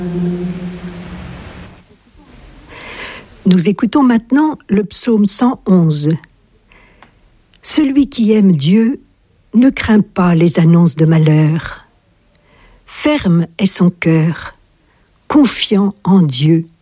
Nous écoutons maintenant le psaume 111. Celui qui aime Dieu ne craint pas les annonces de malheur. Ferme est son cœur, confiant en Dieu.